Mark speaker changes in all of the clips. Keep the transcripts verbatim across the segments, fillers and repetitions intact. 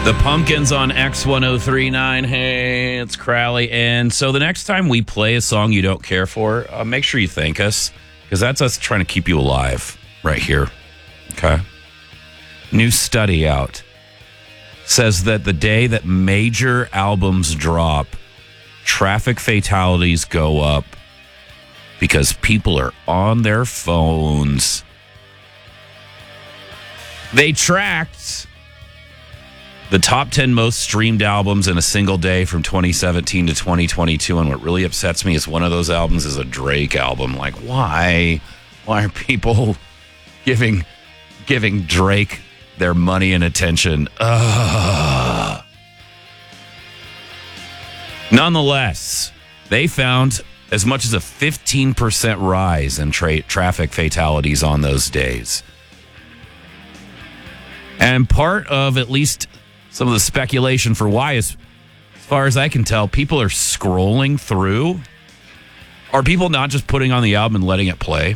Speaker 1: The Pumpkins on X ten thirty-nine. Hey, it's Crowley. And so the next time we play a song you don't care for, uh, make sure you thank us, because that's us trying to keep you alive right here. Okay? New study out says that the day that major albums drop, traffic fatalities go up because people are on their phones. They tracked the top ten most streamed albums in a single day from twenty seventeen to twenty twenty-two. And what really upsets me is one of those albums is a Drake album. Like, why? Why are people giving giving Drake their money and attention? Ugh. Nonetheless, they found as much as a fifteen percent rise in tra- traffic fatalities on those days. And part of at least some of the speculation for why is, as far as I can tell, people are scrolling through. Are people not just putting on the album and letting it play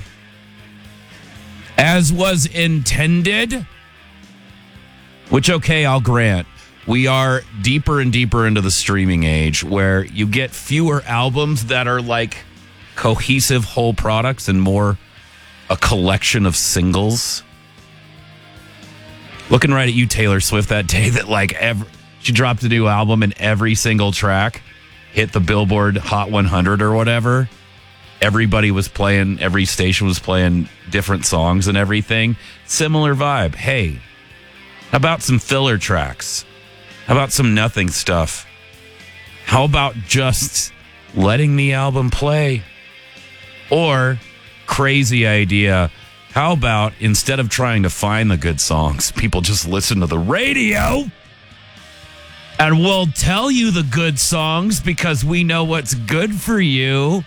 Speaker 1: as was intended? Which, okay, I'll grant. We are deeper and deeper into the streaming age where you get fewer albums that are like cohesive whole products and more a collection of singles. Looking right at you, Taylor Swift, that day that like every, she dropped a new album and every single track hit the Billboard Hot one hundred or whatever. Everybody was playing, every station was playing different songs and everything. Similar vibe. Hey, how about some filler tracks? How about some nothing stuff? How about just letting the album play? Or, crazy idea, how about instead of trying to find the good songs, people just listen to the radio and we'll tell you the good songs because we know what's good for you.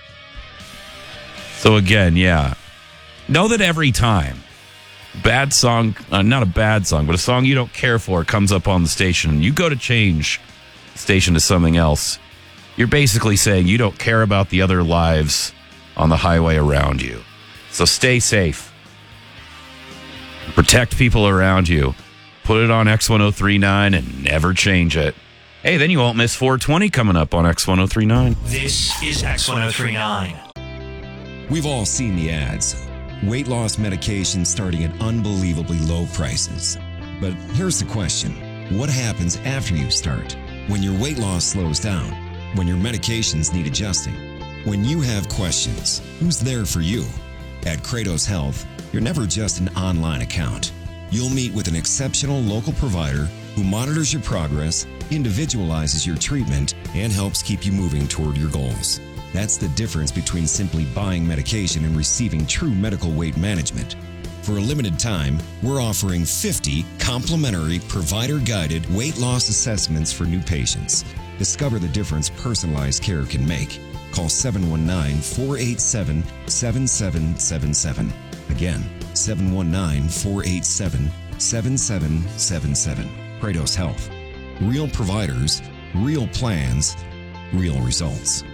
Speaker 1: So again, yeah, know that every time bad song, uh, not a bad song, but a song you don't care for comes up on the station and you go to change the station to something else, you're basically saying you don't care about the other lives on the highway around you. So stay safe. Protect people around you. Put it on X ten thirty-nine and never change it. Hey, then you won't miss four twenty coming up on X ten thirty-nine.
Speaker 2: This is X ten thirty-nine.
Speaker 3: We've all seen the ads. Weight loss medication starting at unbelievably low prices. But here's the question. What happens after you start? When your weight loss slows down? When your medications need adjusting? When you have questions, who's there for you? At Kratos Health, you're never just an online account. You'll meet with an exceptional local provider who monitors your progress, individualizes your treatment, and helps keep you moving toward your goals. That's the difference between simply buying medication and receiving true medical weight management. For a limited time, we're offering fifty complimentary provider-guided weight loss assessments for new patients. Discover the difference personalized care can make. Call seven one nine, four eight seven, seven seven seven seven. Again, seven one nine, four eight seven, seven seven seven seven. Kratos Health. Real providers, real plans, real results.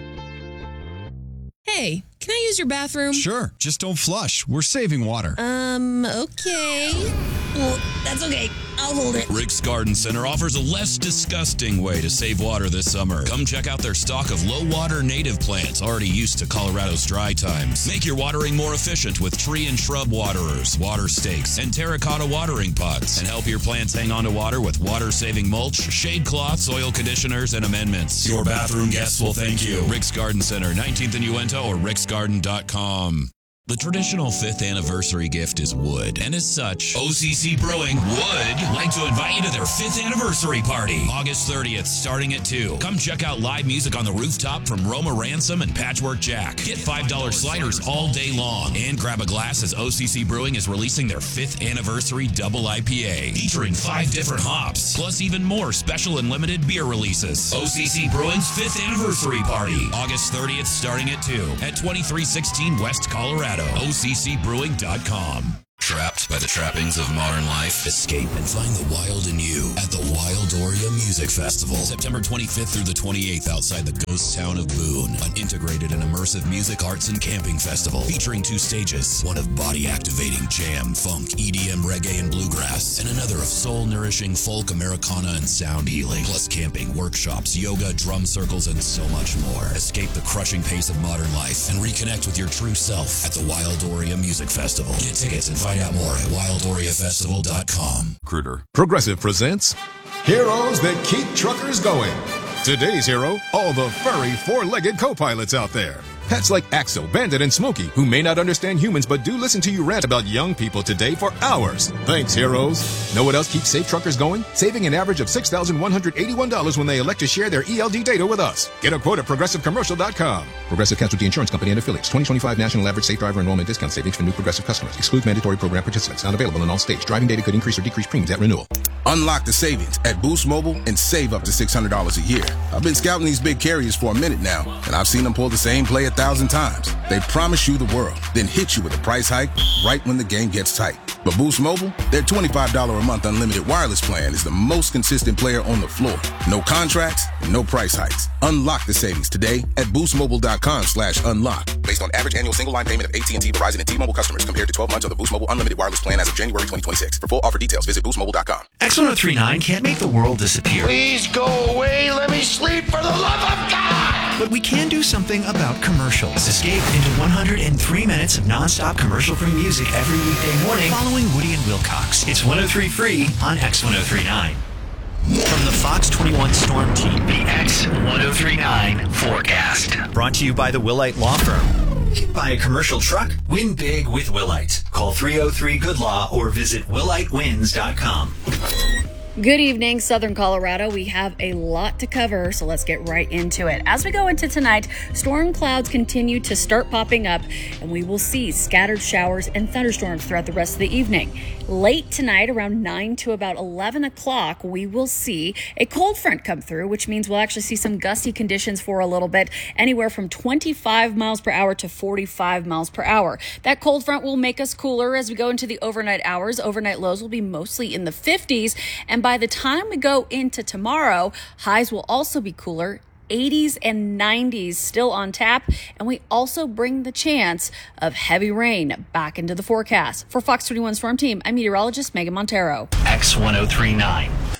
Speaker 4: Hey, can I use your bathroom?
Speaker 5: Sure, just don't flush. We're saving water.
Speaker 4: Um, okay. Well, that's okay. I'll hold it.
Speaker 6: Rick's Garden Center offers a less disgusting way to save water this summer. Come check out their stock of low-water native plants already used to Colorado's dry times. Make your watering more efficient with tree and shrub waterers, water stakes, and terracotta watering pots. And help your plants hang on to water with water-saving mulch, shade cloths, soil conditioners, and amendments. Your bathroom guests will thank you. Rick's Garden Center, nineteenth and Uinta, or ricks garden dot com. The traditional fifth anniversary gift is wood, and as such, O C C Brewing would like to invite you to their fifth anniversary party, August thirtieth, starting at two. Come check out live music on the rooftop from Roma Ransom and Patchwork Jack. Get five dollar sliders all day long, and grab a glass as O C C Brewing is releasing their fifth anniversary double I P A, featuring five different hops, plus even more special and limited beer releases. O C C Brewing's fifth anniversary party, August thirtieth, starting at two, at twenty-three sixteen West Colorado. O C C brewing dot com. Trapped by the trappings of modern life? Escape and find the wild in you at the Wildoria Music Festival. September twenty-fifth through the twenty-eighth outside the ghost town of Boone. An integrated and immersive music, arts, and camping festival featuring two stages. One of body-activating jam, funk, E D M, reggae, and bluegrass. And another of soul-nourishing folk, Americana, and sound healing. Plus camping, workshops, yoga, drum circles, and so much more. Escape the crushing pace of modern life and reconnect with your true self at the Wildoria Music Festival. Get tickets and find out more at wildoria festival dot com.
Speaker 7: Cruder.
Speaker 8: Progressive presents Heroes That Keep Truckers Going. Today's hero, all the furry four-legged co-pilots out there. Pets like Axel, Bandit, and Smokey, who may not understand humans but do listen to you rant about young people today for hours. Thanks, heroes. Know what else keeps safe truckers going? Saving an average of six thousand one hundred eighty-one dollars when they elect to share their E L D data with us. Get a quote at progressive commercial dot com. Progressive Casualty Insurance Company and Affiliates. twenty twenty-five National Average Safe Driver Enrollment Discount Savings for new Progressive customers. Excludes mandatory program participants. Not available in all states. Driving data could increase or decrease premiums at renewal.
Speaker 9: Unlock the savings at Boost Mobile and save up to six hundred dollars a year. I've been scouting these big carriers for a minute now, and I've seen them pull the same play a thousand times. They promise you the world, then hit you with a price hike right when the game gets tight. But Boost Mobile, their twenty-five dollars a month unlimited wireless plan is the most consistent player on the floor. No contracts, no price hikes. Unlock the savings today at boostmobile dot com slash unlock. Based on average annual single line payment of A T and T, Verizon, and T-Mobile customers compared to twelve months of the Boost Mobile unlimited wireless plan as of January twenty twenty-six. For full offer details, visit boost mobile dot com.
Speaker 2: X ten thirty-nine can't make the world disappear.
Speaker 10: Please go away. Let me sleep for the love of God.
Speaker 2: But we can do something about commercials. Escape into one hundred three minutes of nonstop commercial-free music every weekday morning following Woody and Wilcox. It's one oh three Free on X ten thirty-nine. From the Fox twenty-one Storm Team, the X ten thirty-nine Forecast. Brought to you by the Willite Law Firm. Hit by a commercial truck? Win big with Willite. Call three oh three good law or visit willite wins dot com.
Speaker 11: Good evening, Southern Colorado. We have a lot to cover, so let's get right into it. As we go into tonight, storm clouds continue to start popping up, and we will see scattered showers and thunderstorms throughout the rest of the evening. Late tonight, around nine to about eleven o'clock, we will see a cold front come through, which means we'll actually see some gusty conditions for a little bit, anywhere from twenty-five miles per hour to forty-five miles per hour. That cold front will make us cooler as we go into the overnight hours. Overnight lows will be mostly in the fifties, and by the time we go into tomorrow, highs will also be cooler. eighties and nineties still on tap, and we also bring the chance of heavy rain back into the forecast. For Fox twenty-one Storm Team, I'm meteorologist Megan Montero.
Speaker 2: X ten thirty-nine.